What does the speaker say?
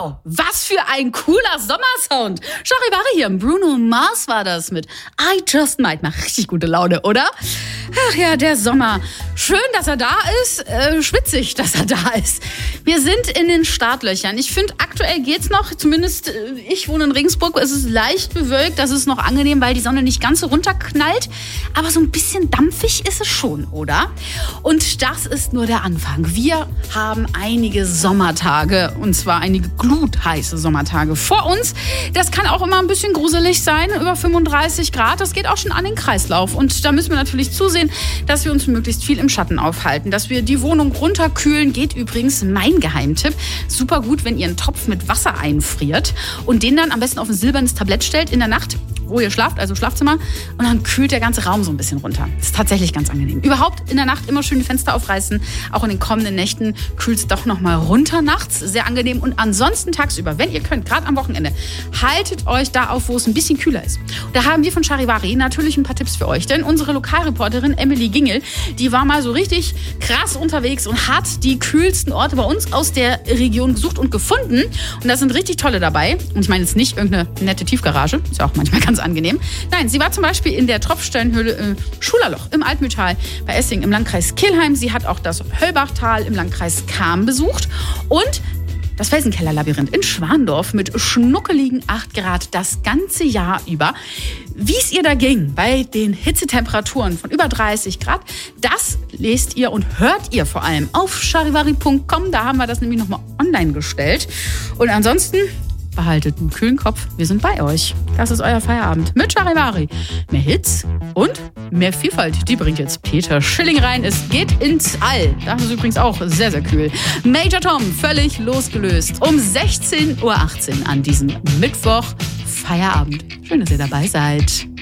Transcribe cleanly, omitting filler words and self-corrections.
Wow, was für ein cooler Sommersound. Charivari hier, Bruno Mars war das mit I Just Might. Macht richtig gute Laune, oder? Ach ja, der Sommer. Schön, dass er da ist. Schwitzig, dass er da ist. Wir sind in den Startlöchern. Ich finde, aktuell geht's noch. Zumindest ich wohne in Regensburg. Es ist leicht bewölkt. Das ist noch angenehm, weil die Sonne nicht ganz so runterknallt. Aber so ein bisschen dampfig ist es schon, oder? Und das ist nur der Anfang. Wir haben einige Sommertage. Und zwar einige glutheiße Sommertage vor uns. Das kann auch immer ein bisschen gruselig sein. Über 35 Grad. Das geht auch schon an den Kreislauf. Und da müssen wir natürlich zusehen, dass wir uns möglichst viel im Schatten aufhalten, dass wir die Wohnung runterkühlen. Geht übrigens mein Geheimtipp. Super gut, wenn ihr einen Topf mit Wasser einfriert und den dann am besten auf ein silbernes Tablett stellt in der Nacht, wo ihr schlaft, also Schlafzimmer, und dann kühlt der ganze Raum so ein bisschen runter. Das ist tatsächlich ganz angenehm. Überhaupt in der Nacht immer schön die Fenster aufreißen. Auch in den kommenden Nächten kühlt es doch noch mal runter nachts. Sehr angenehm. Und ansonsten tagsüber, wenn ihr könnt, gerade am Wochenende, haltet euch da auf, wo es ein bisschen kühler ist. Und da haben wir von Charivari natürlich ein paar Tipps für euch. Denn unsere Lokalreporterin Emily Gingel, die war mal so richtig krass unterwegs und hat die kühlsten Orte bei uns aus der Region gesucht und gefunden. Und da sind richtig tolle dabei. Und ich meine jetzt nicht irgendeine nette Tiefgarage. Ist ja auch manchmal ganz angenehm. Nein, sie war zum Beispiel in der Tropfsteinhöhle Schulerloch im Altmühltal bei Essingen im Landkreis Kelheim. Sie hat auch das Höllbachtal im Landkreis Cham besucht und das Felsenkeller-Labyrinth in Schwandorf mit schnuckeligen 8 Grad das ganze Jahr über. Wie es ihr da ging bei den Hitzetemperaturen von über 30 Grad, das lest ihr und hört ihr vor allem auf charivari.com. Da haben wir das nämlich nochmal online gestellt. Und ansonsten behaltet einen kühlen Kopf. Wir sind bei euch. Das ist euer Feierabend mit Charivari. Mehr Hits und mehr Vielfalt. Die bringt jetzt Peter Schilling rein. Es geht ins All. Das ist übrigens auch sehr, sehr kühl. Major Tom, völlig losgelöst. Um 16:18 Uhr an diesem Mittwoch. Feierabend. Schön, dass ihr dabei seid.